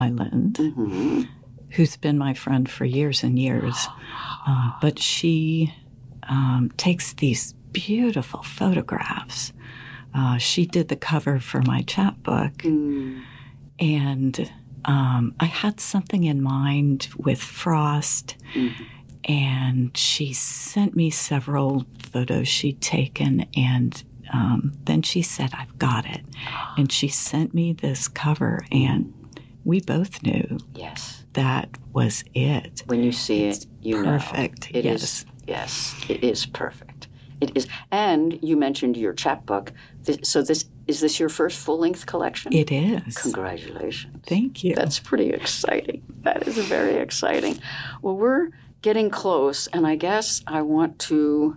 Island, who's been my friend for years and years. But she takes these beautiful photographs. She did the cover for my chapbook. And I had something in mind with frost. And she sent me several photos she'd taken, and then she said, I've got it. And she sent me this cover, and we both knew that was it. When you see it, you know. Perfect. It is. Yes, it is perfect. It is. And you mentioned your chapbook. Is this your first full-length collection? It is. Congratulations. Thank you. That's pretty exciting. That is very exciting. Well, we're getting close, and I guess I want to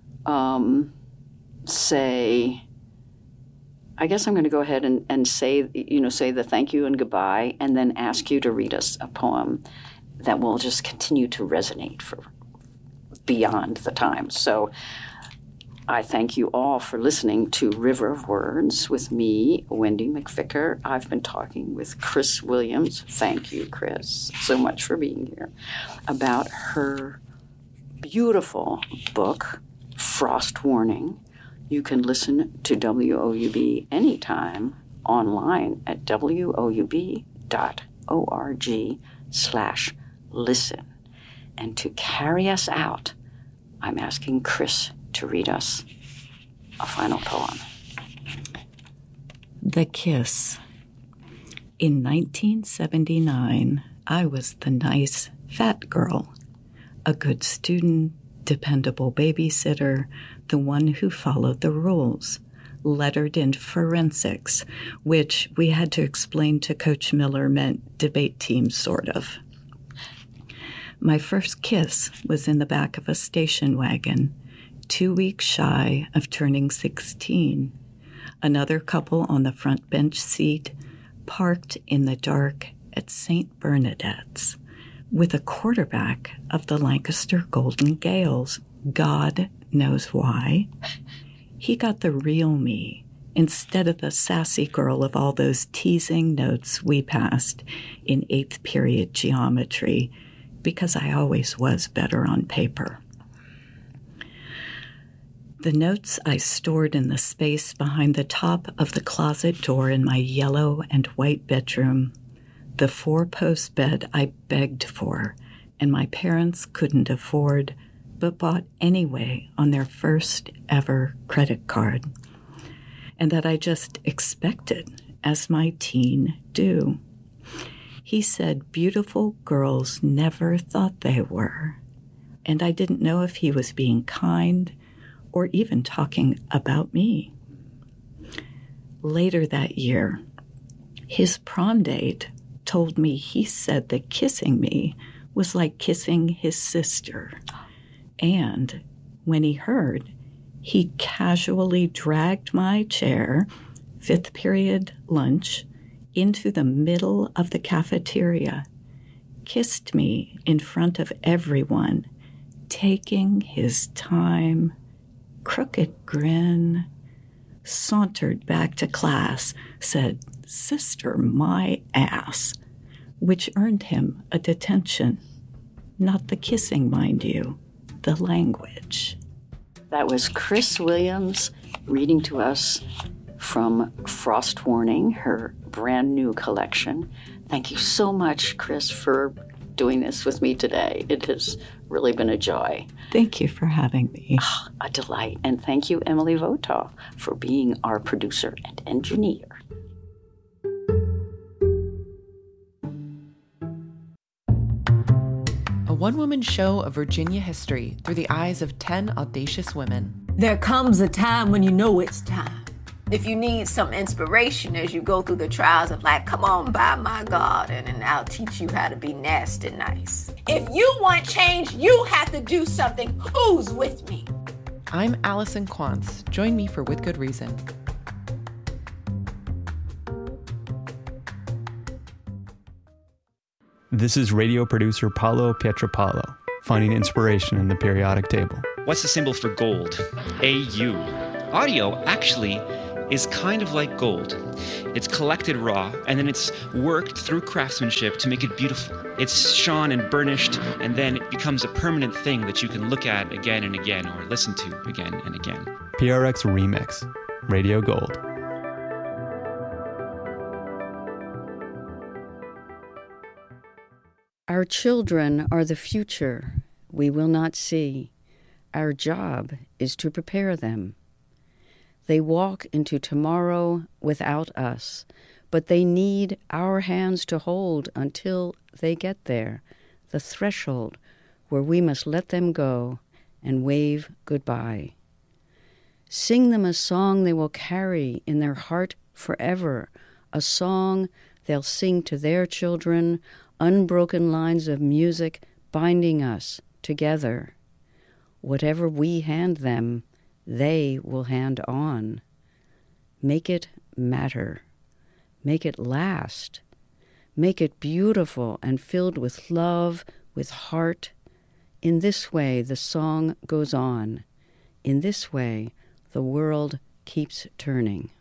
say, I guess I'm going to go ahead and say the thank you and goodbye, and then ask you to read us a poem that will just continue to resonate for beyond the time. So I thank you all for listening to River of Words with me, Wendy McVicker. I've been talking with Chris Williams. Thank you, Chris, so much for being here, about her beautiful book, Frost Warning. You can listen to WOUB anytime online at woub.org/listen. And to carry us out, I'm asking Chris to read us a final poem. The Kiss. In 1979, I was the nice, fat girl, a good student, dependable babysitter, the one who followed the rules, lettered in forensics, which we had to explain to Coach Miller meant debate team, sort of. My first kiss was in the back of a station wagon, 2 weeks shy of turning 16. Another couple on the front bench seat, parked in the dark at St. Bernadette's, with a quarterback of the Lancaster Golden Gales. God knows why. He got the real me instead of the sassy girl of all those teasing notes we passed in 8th period geometry, because I always was better on paper. The notes I stored in the space behind the top of the closet door in my yellow and white bedroom, the 4-post bed I begged for and my parents couldn't afford, but bought anyway on their first ever credit card, and that I just expected, as my teen do. He said beautiful girls never thought they were, and I didn't know if he was being kind or even talking about me. Later that year, his prom date told me he said that kissing me was like kissing his sister. And when he heard, he casually dragged my chair, 5th period lunch, into the middle of the cafeteria, kissed me in front of everyone, taking his time, crooked grin, sauntered back to class, said, "Sister, my ass," which earned him a detention. Not the kissing, mind you, the language. That was Chris Williams reading to us from Frost Warning, her brand new collection. Thank you so much, Chris, for doing this with me today. It has really been a joy. Thank you for having me. A delight. And thank you, Emily Votaw, for being our producer and engineer. A one-woman show of Virginia history through the eyes of 10 audacious women. There comes a time when you know it's time. If you need some inspiration as you go through the trials of life, come on by my garden and I'll teach you how to be nasty nice. If you want change, you have to do something. Who's with me? I'm Allison Quantz. Join me for With Good Reason. This is radio producer Paolo Pietropalo, finding inspiration in the periodic table. What's the symbol for gold? AU. Audio actually is kind of like gold. It's collected raw, and then it's worked through craftsmanship to make it beautiful. It's shone and burnished, and then it becomes a permanent thing that you can look at again and again, or listen to again and again. PRX Remix, Radio Gold. Our children are the future we will not see. Our job is to prepare them. They walk into tomorrow without us, but they need our hands to hold until they get there, the threshold where we must let them go and wave goodbye. Sing them a song they will carry in their heart forever, a song they'll sing to their children, unbroken lines of music binding us together. Whatever we hand them, they will hand on. Make it matter. Make it last. Make it beautiful and filled with love, with heart. In this way, the song goes on. In this way, the world keeps turning.